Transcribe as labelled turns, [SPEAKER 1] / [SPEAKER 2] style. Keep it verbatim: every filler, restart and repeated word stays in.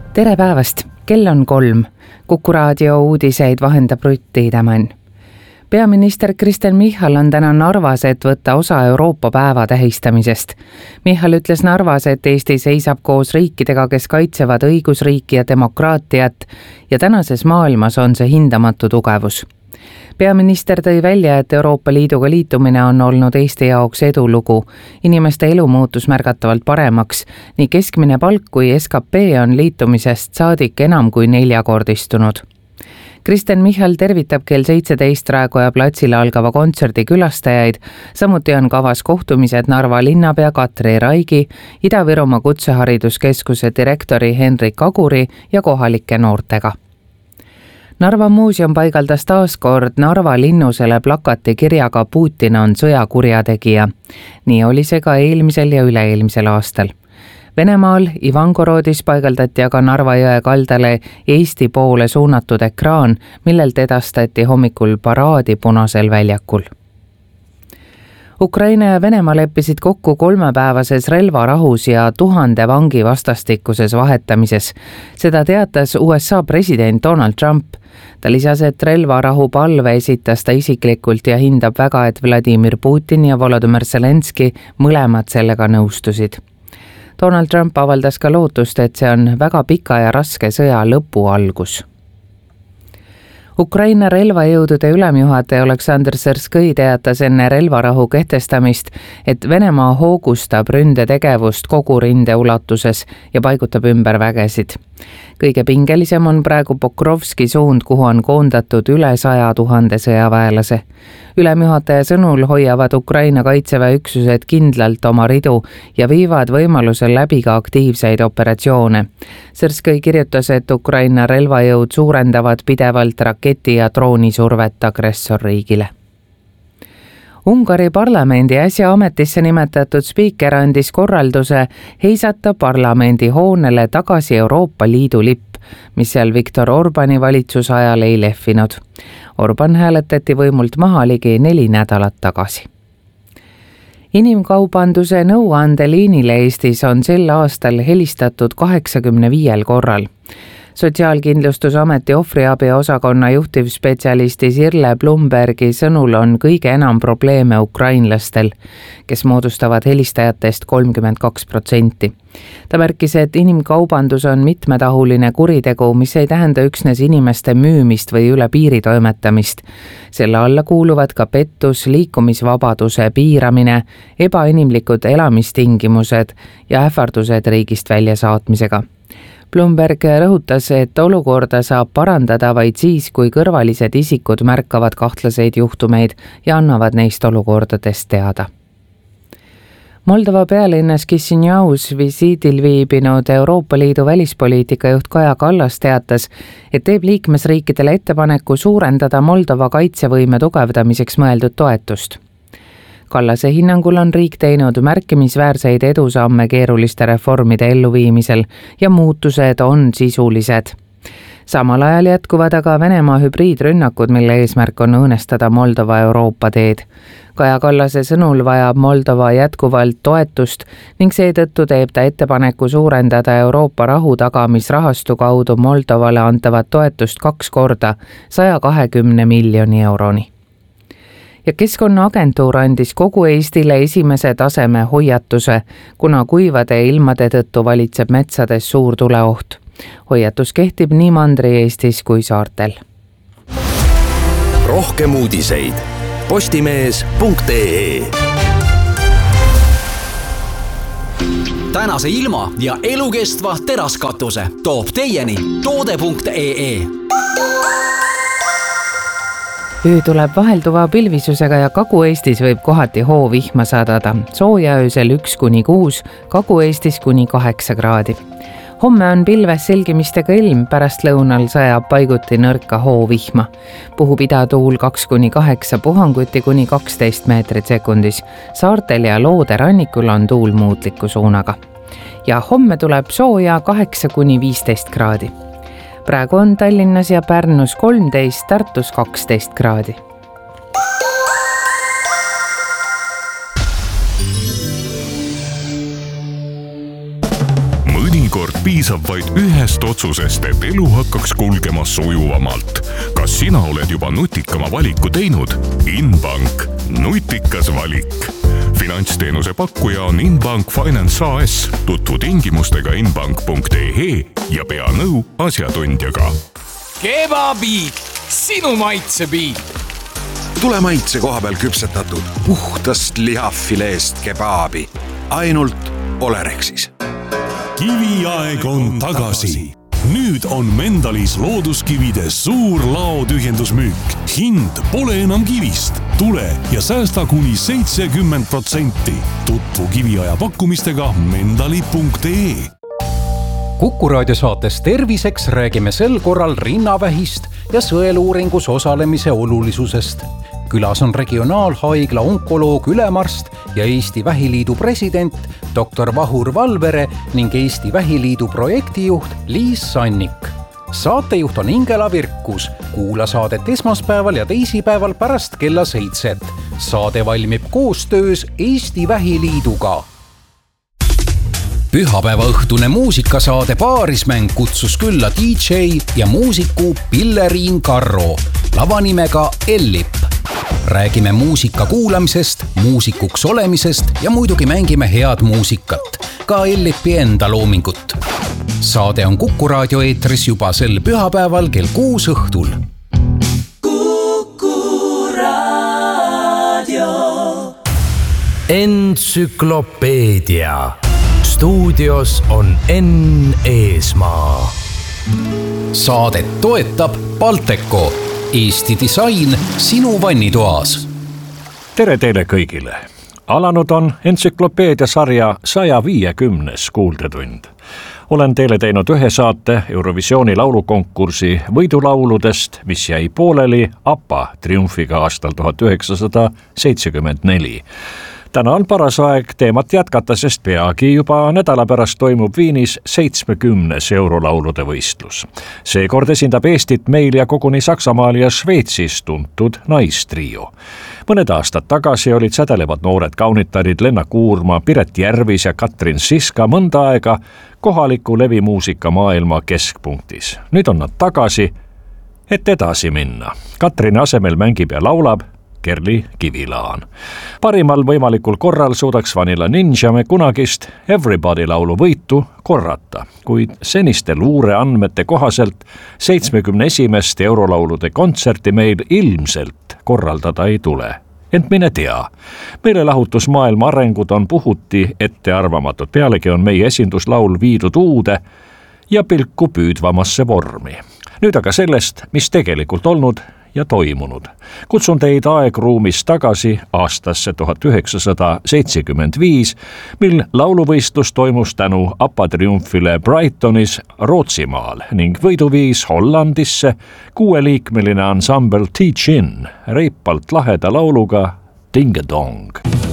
[SPEAKER 1] Tere päevast, kell on kolm. Kuku raadio uudiseid vahendab Rutt Tiidemann. Peaminister Kristen Michal on täna Narvas, et võtta osa Euroopa päeva tähistamisest. Michal ütles Narvas, et Eesti seisab koos riikidega, kes kaitsevad õigusriiki ja demokraatiat ja tänases maailmas on see hindamatu tugevus. Peaminister tõi välja, et Euroopa Liiduga liitumine on olnud Eesti jaoks edulugu. Inimeste elu muutus märgatavalt paremaks. Nii keskmine palk kui S K P on liitumisest saadik enam kui neljakordistunud. Kristen Michal tervitab kell seitseteist Raekoja platsile algava kontserdi külastajaid. Samuti on kavas kohtumised Narva linnapea Katri Raigi, Ida-Virumaa kutsehariduskeskuse direktori Henrik Aguri ja kohalike noortega. Narva muuseum paigaldas taas kord Narva linnusele plakati kirjaga Putin on sõjakurjategija. Nii oli see ka eelmisel ja üle-eelmisel aastal. Venemaal Ivangorodis paigaldati aga Narva jõe kaldale Eesti poole suunatud ekraan, millelt edastati hommikul paraadi Punasel väljakul. Ukraina ja Venemaa leppisid kokku kolmepäevases relvarahus ja tuhande vangi vastastikuses vahetamises. Seda teatas U S A president Donald Trump. Ta lisas, et relvarahu palve esitas ta isiklikult ja hindab väga, et Vladimir Putin ja Volodymyr Zelenski mõlemad sellega nõustusid. Donald Trump avaldas ka lootust, et see on väga pika ja raske sõja lõpu algus. Ukraina relvajõudude ülemjuhataja Oleksandr Syrskõi teatas enne relvarahu kehtestamist, et Venemaa hoogustab ründetegevust kogu rinde ulatuses ja paigutab ümber vägesid. Kõige pingelisem on praegu Pokrovski suund, kuhu on koondatud üle saja tuhande sõjaväelase. Ülemjuhataja sõnul hoiavad Ukraina kaitseväe üksused kindlalt oma ridu ja viivad võimalusel läbi ka aktiivseid operatsioone. Syrskõi kirjutas, et Ukraina relvajõud suurendavad pidevalt raketi- ja droonisurvet agressorriigile. Ungari parlamendi äsja ametisse nimetatud spiiker andis korralduse heisata parlamendi hoonele tagasi Euroopa Liidu lipp, mis seal Viktor Orbani valitsuse ajal ei lehvinud. Orban hääletati võimult maha ligi neli nädalat tagasi. Inimkaubanduse nõuandeliinile Eestis on sel aastal helistatud kaheksakümne viiel korral. Sotsiaalkindlustusameti ohvriabi osakonna juhtivspetsialisti Sirle Blumbergi sõnul on kõige enam probleeme ukrainlastel, kes moodustavad helistajatest kolmkümmend kaks protsenti. Ta märkis, et inimkaubandus on mitmetahuline kuritegu, mis ei tähenda üksnes inimeste müümist või üle piiri toimetamist. Selle alla kuuluvad ka pettus, liikumisvabaduse piiramine, ebainimlikud elamistingimused ja ähvardused riigist väljasaatmisega. Blumberg rõhutas, et olukorda saab parandada vaid siis, kui kõrvalised isikud märkavad kahtlaseid juhtumeid ja annavad neist olukordadest teada. Moldova pealinnas Kisinjaus visiidil viibinud Euroopa Liidu välispoliitika juht Kaja Kallas teatas, et teeb liikmesriikidele ettepaneku suurendada Moldova kaitsevõime tugevdamiseks mõeldud toetust. Kallase hinnangul on riik teinud märkimisväärseid edusamme keeruliste reformide elluviimisel ja muutused on sisulised. Samal ajal jätkuvad aga Venemaa hübriidrünnakud, mille eesmärk on õõnestada Moldova Euroopa teed. Kaja Kallase sõnul vajab Moldova jätkuvalt toetust ning seetõttu teeb ta ettepaneku suurendada Euroopa rahu tagamisrahastu kaudu Moldovale antavat toetust kaks korda saja kahekümne miljoni euroni. Ja Keskkonnaagentuur andis kogu Eestile esimese taseme hoiatuse, kuna kuivade ilmade tõttu valitseb metsades suur tuleoht. Hoiatus kehtib nii Mandri-Eestis kui saartel.
[SPEAKER 2] Rohkem uudiseid postimees punkt ee. Tänase ilma ja elukestva teraskatuse toob teieni toode punkt ee.
[SPEAKER 1] Öö tuleb vahelduva pilvisusega ja Kagu-Eestis võib kohati hoovihma sadada. Sooja öösel üks kuni kuus, Kagu-Eestis kuni kaheksa kraadi. Homme on pilves selgimistega ilm, pärast lõunal sajab paiguti nõrka hoovihma. Puhub idatuul kaks kuni kaheksa, puhanguti kuni kaksteist meetrit sekundis. Saartel ja Loode rannikul on tuul muutliku suunaga. Ja homme tuleb sooja kaheksa kuni viisteist kraadi. Praegu on Tallinnas ja Pärnus kolmteist, Tartus kaksteist kraadi.
[SPEAKER 3] mõni mõnikord piisab vaid ühest otsusest, et elu hakkaks kulgema sujuvamalt. Kas sina oled juba nutikama valiku teinud? Inbank. Nutikas valik. Finantsteenuse pakkuja on Inbank Finance A S. Tutvu tingimustega inbank punkt e e ja pea nõu asjatundjaga.
[SPEAKER 4] Kebabiit, sinu maitsebiit.
[SPEAKER 5] Tule maitse koha peal küpsetatud puhtast lihafileest kebaabi. Ainult Olerexis.
[SPEAKER 6] Kiviaeg on tagasi. Nüüd on Mendalis looduskivide suur laotühjendusmüük. Hind pole enam kivist. Tule ja säästa kuni seitsekümmend protsenti. Tutvu kiviaja pakkumistega mendali punkt e e.
[SPEAKER 7] Kuku raadiosaates Terviseks räägime sel korral rinnavähist ja sõeluuringus osalemise olulisusest. Külas on regionaalhaigla onkoloog Ülemarst ja Eesti Vähiliidu president doktor Vahur Valvere ning Eesti Vähiliidu projektijuht Liis Sannik. Saatejuht on Ingela Virkus. Kuula saadet esmaspäeval ja teisipäeval pärast kella seitset. Saade valmib koostöös Eesti Vähiliiduga. Pühapäeva õhtune muusikasaade Paarismäng kutsus külla D J ja muusiku Pilleriin Karro lavanimega Ellip. Räägime muusika kuulamisest, muusikuks olemisest ja muidugi mängime head muusikat, ka Ellipi enda loomingut. Saade on Kuku raadio eetris juba sel pühapäeval kell kuus õhtul.
[SPEAKER 8] Kuku raadio.
[SPEAKER 9] Entsüklopeedia. Stuudios on Enn Eesmaa.
[SPEAKER 7] Saadet toetab Balteco. Eesti disain sinu vannitoas.
[SPEAKER 10] Tere teile kõigile. Alanud on entsüklopeedia sarja saja viiekümnes kuuldetund. Olen teile teinud ühe saate Eurovisiooni laulukonkursi võidulauludest, mis jäi pooleli APA triumfiga aastal tuhat üheksasada seitsekümmend neli. Täna on paras aeg teemat jätkata, sest peagi juba nädala pärast toimub Viinis seitsmekümnes eurolaulude võistlus. Seekord esindab Eestit meil ja koguni Saksamaal ja Šveitsis tuntud naistrio. Mõned aastad tagasi olid sädelevad noored kaunitarid Lenna Kuurma, Piret Järvis ja Katrin Siska mõnda aega kohaliku levimuusika maailma keskpunktis. Nüüd on nad tagasi, et edasi minna. Katrini asemel mängib ja laulab Kerli Kivilaan. Parimal võimalikul korral suudaks Vanilla Ninja me kunagist Everybody laulu võitu korrata, kuid seniste luure andmete kohaselt seitsmekümne esimest eurolaulude kontserti meil ilmselt korraldada ei tule. Ent mine tea, meelelahutusmaailma arengud on puhuti ettearvamatud, pealegi on meie esinduslaul viidud uude ja pilku püüdvamasse vormi. Nüüd aga sellest, mis tegelikult olnud ja toimunud. Kutsun teid aegruumis tagasi aastasse tuhat üheksasada seitsekümmend viis, mil lauluvõistlus toimus tänu APA triumfile Brightonis Rootsimaal ning võiduviis Hollandisse kuueliikmeline ansambel Teach-In reipalt laheda lauluga Ding-a-Dong.